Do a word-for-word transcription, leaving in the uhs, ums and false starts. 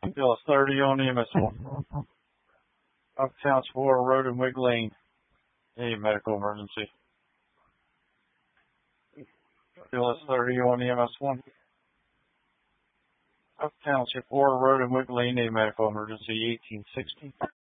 Bill thirty on E M S one. Uptown Spore Road and Wig Lane. Any medical emergency. Bill thirty on E M S one. Uptown Spore Road and Wig Lane. Any medical emergency. eighteen sixty.